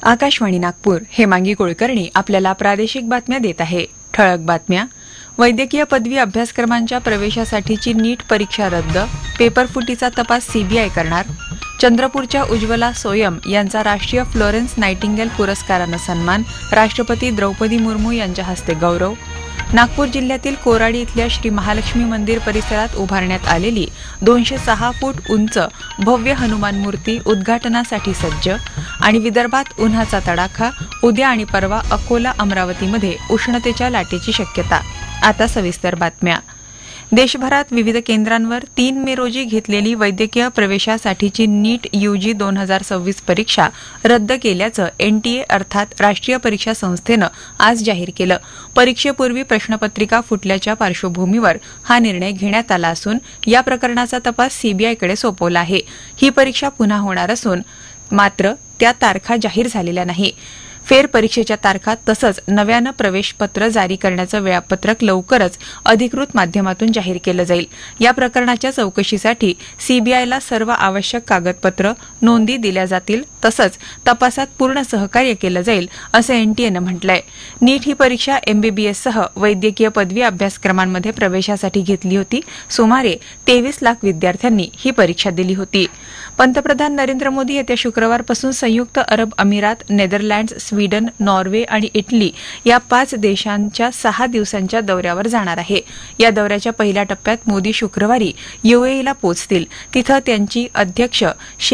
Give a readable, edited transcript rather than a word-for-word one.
आकाशवाणी नागपूर हेमांगी कुलकर्णी आपल्याला प्रादेशिक बातम्या देत आहे. ठळक बातम्या. वैद्यकीय पदवी अभ्यासक्रमांच्या प्रवेशासाठीची नीट परीक्षा रद्द. पेपरफुटीचा तपास सीबीआय करणार. चंद्रपूरच्या उज्ज्वला सोयम यांचा राष्ट्रीय फ्लोरेन्स नायटिंगेल पुरस्कारानं सन्मान. राष्ट्रपती द्रौपदी मुर्मू यांच्या हस्ते गौरव. नागपूर जिल्ह्यातील कोराडी इथल्या श्री महालक्ष्मी मंदिर परिसरात उभारण्यात आलेली 206 फूट उंच भव्य हनुमान मूर्ती उद्घाटनासाठी सज्ज. आणि विदर्भात उन्हाचा तडाखा. उद्या आणि परवा अकोला अमरावतीमध्ये उष्णतेच्या लाटेची शक्यता. आता सविस्तर बातम्या. देशभरात विविध केंद्रांवर 3 मे रोजी घेतलेली वैद्यकीय प्रवेशासाठीची नीट यूजी 2026 परीक्षा रद्द केल्याचं एनटीए अर्थात राष्ट्रीय परीक्षा संस्थेनं आज जाहीर केलं. परीक्षेपूर्वी प्रश्नपत्रिका फुटल्याच्या पार्श्वभूमीवर हा निर्णय घेण्यात आला असून या प्रकरणाचा तपास सीबीआयकडे सोपवला आहे. ही परीक्षा पुन्हा होणार असून मात्र त्या तारखा जाहीर झालेल्या नाही. फेरपरीक्षेच्या तारखा तसंच नव्यानं प्रवेशपत्र जारी करण्याचं वेळापत्रक लवकरच अधिकृत माध्यमातून जाहीर केलं जाईल. या प्रकरणाच्या चौकशीसाठी सीबीआयला सर्व आवश्यक कागदपत्र नोंदी दिल्या जातील तसंच तपासात पूर्ण सहकार्य केलं जाईल असं एनटीएनं म्हटलंय. नीट ही परीक्षा एमबीबीएससह वैद्यकीय पदवी अभ्यासक्रमांमध्ये प्रवेशासाठी घेतली होती. सुमारे 23 लाख विद्यार्थ्यांनी ही परीक्षा दिली होती. पंतप्रधान नरेंद्र मोदी येत्या शुक्रवारपासून संयुक्त अरब अमिरात, नेदरलँड्स, स्वीडन, नॉर्वे आणि इटली या 5 देशांच्या 6 दिवसांच्या दौऱ्यावर जाणार आहे. या दौऱ्याच्या पहिल्या टप्प्यात मोदी शुक्रवारी यूएईला पोहोचतील. तिथं त्यांची अध्यक्ष